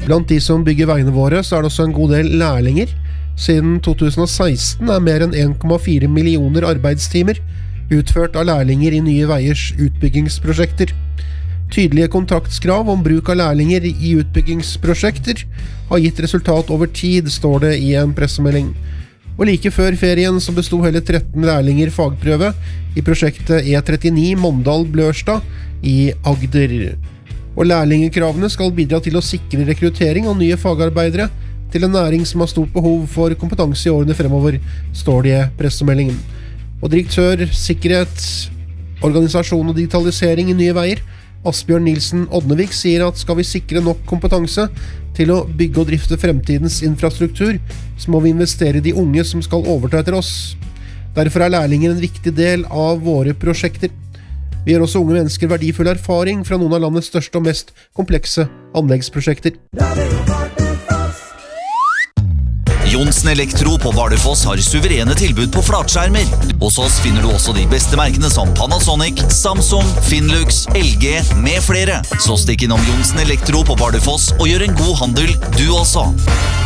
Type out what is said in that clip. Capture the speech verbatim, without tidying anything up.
Blant de som bygger veiene våre, så er det også en god del lærlinger. Siden to tusen og seksten er mer enn en komma fire millioner arbeidstimer utført av lærlinger i Nye Veiers utbyggingsprosjekter. Tydelige kontraktskrav om bruk av lærlinger i utbyggingsprosjekter har gitt resultat over tid, står det i en pressemelding. Og like før ferien så besto hele tretten lærlinger fagprøve i prosjektet E trettini Mondal-Blørstad i Agder. Og lærlingekravene skal bidra til å sikre rekruttering av nye fagarbeidere til en næring som har stort behov for kompetanse i årene fremover, står det i pressemeldingen. Og direktør Sikkerhet, Organisasjon og Digitalisering i Nye Veier, Asbjørn Nilsen Odnevik, sier at skal vi sikre nok kompetanse til å bygge og drifte fremtidens infrastruktur, så må vi investere i de unge som skal overta etter oss. Derfor er lærlinger en viktig del av våre prosjekter. Vi gir også unge mennesker verdifull erfaring fra noen av landets største og mest komplekse anleggsprosjekter. Johnsen Elektro på Bardufoss har suverene tilbud på flatskjermer. Hos oss finner du også de beste merkene som Panasonic, Samsung, Finlux, L G med flere. Så stikk innom Johnsen Elektro på Bardufoss og gjør en god handel du også.